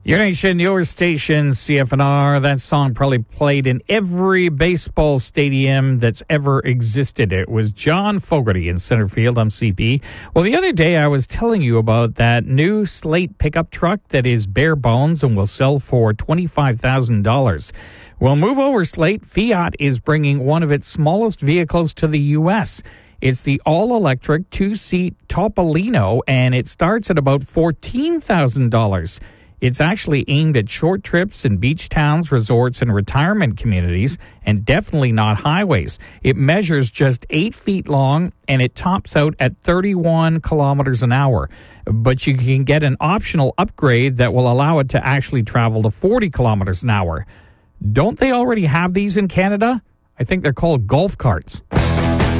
Your nation, your station, CFNR. That song probably played in every baseball stadium that's ever existed. It was John Fogerty in center field on CP. Well, the other day I was telling you about that new Slate pickup truck that is bare bones and will sell for $25,000. Well, move over, Slate. Fiat is bringing one of its smallest vehicles to the U.S. It's the all-electric two-seat Topolino, and it starts at about $14,000. It's actually aimed at short trips in beach towns, resorts, and retirement communities, and definitely not highways. It measures just 8 feet long, and it tops out at 31 kilometers an hour. But you can get an optional upgrade that will allow it to actually travel to 40 kilometers an hour. Don't they already have these in Canada? I think they're called golf carts.